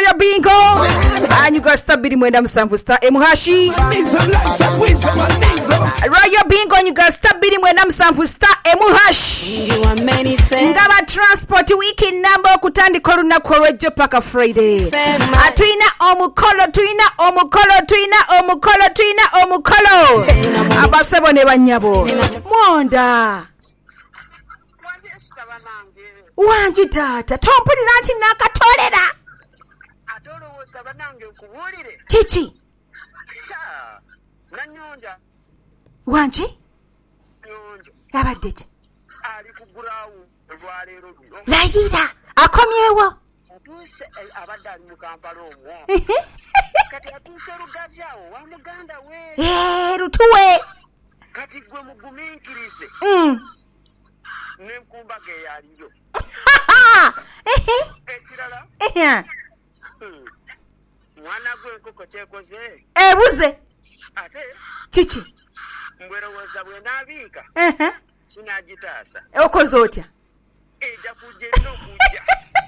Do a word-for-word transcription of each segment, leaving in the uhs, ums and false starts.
Royal Bingo anyuga star biri mwenda musanvu star emuhashi Royal Bingo anyuga star biri mwenda musanvu star emuhashi ngaba transport wiki number okutandika olunaku olw'ejjo paka Friday atuyina omukolo tuyina omukolo tuyina omukolo tuyina omukolo abasebo ne banyabo mwonda wanji tata tompulira nti nakatolera atolowoza banange okubulire chichi nanyonja wanji nyonjo abadde ki ali kugurawo olwaleero luno layira akomyewo atuuse abadde ali mu Kampala omwo kati atuuse lugazi awo wa muganda we eh lutuwe kati gwe mugumiikirize mm n'enkumba ge yaliyo ekirala mwana gw'enkoko kyekoze ebuze ate kiki mbwerowooza bwe naabiika kinaagitaasa okoze otya ejja kujja erina okujja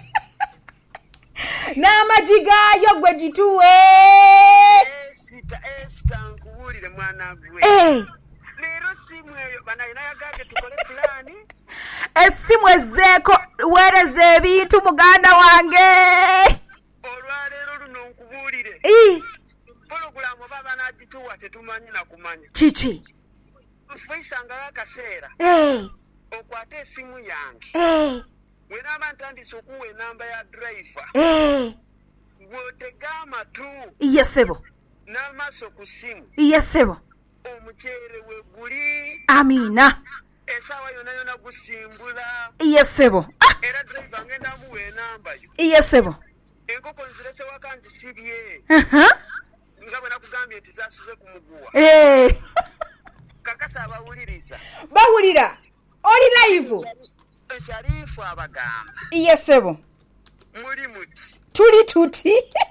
n'amagi gaayo gwe gituwe esita esita nkubuulire mwana gwe leero simu eyo banayina yagambye tukole pulaani essimu ezzeeko weereza ebintu muganda wange olwaleero luno nkubuulire pologulaamu oba banaagituwa tetumanyi nakumanya kiki faisangayo akaseera okwate essimu yange bwe naaba ntandise okuwa enamba ya driver bw'otega amatu yesebo n'amaaso ku ssimu yesebo omuceere we guli amina esaawa yonna yonna gusimbula yesebo era driver ngenda amuwa enamba yo yesebo enkoko nzirese waka nzisibye nga bwe nakugambye nti zasuze ku muguwa kakasa abawuliriza bawulira oli live Sharifu abagamba yesebo muri muti tuli tuti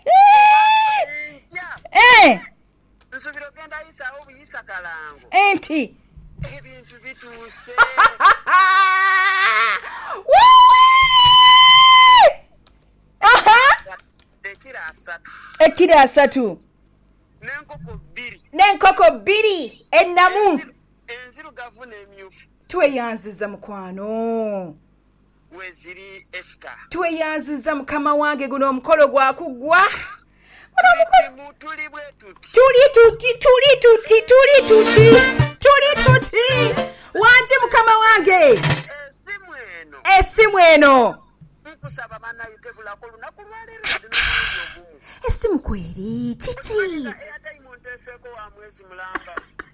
eh nsubira ogenda ayisaawo obuyisa kalango enti ebintu bituuse ekira asatu ekira asatu n'enkoko bbiri n'enkoko bbiri ennamu enzirugavu n'emyufu tweyanziza mukwano weziri Esther tweyanziza mukama wange guno omukolo gwakugwa tuli bwe tuti tuli tuti tuli tuti tuli tuti tuli tuti wanje mukama wange esimu eno esimu eno nkusaba bana yitebulako lunaku lwaleero esimu kweri kiki ate imunteseko wa mwezi mulamba